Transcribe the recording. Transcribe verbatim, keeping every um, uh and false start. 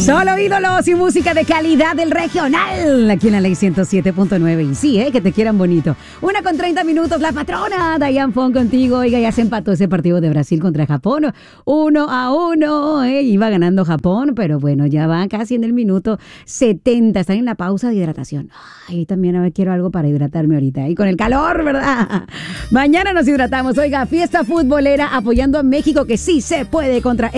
Solo ídolos y música de calidad del regional. Aquí en la Ley ciento siete punto nueve. Y sí, ¿eh? Que te quieran bonito. Una con treinta minutos, la patrona Diane Fong contigo. Oiga, ya se empató ese partido de Brasil contra Japón. Uno a uno. ¿eh? Iba ganando Japón, pero bueno, ya va casi en el minuto setenta. Están en la pausa de hidratación. Ay, también a ver, quiero algo para hidratarme ahorita. Y con el calor, ¿verdad? Mañana nos hidratamos. Oiga, fiesta futbolera apoyando a México, que sí se puede contra